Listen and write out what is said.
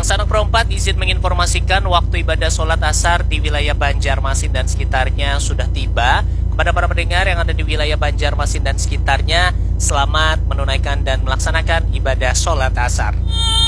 Pelaksana Pro 4 izin menginformasikan waktu ibadah sholat asar di wilayah Banjarmasin dan sekitarnya sudah tiba. Kepada para pendengar yang ada di wilayah Banjarmasin dan sekitarnya, selamat menunaikan dan melaksanakan ibadah sholat asar.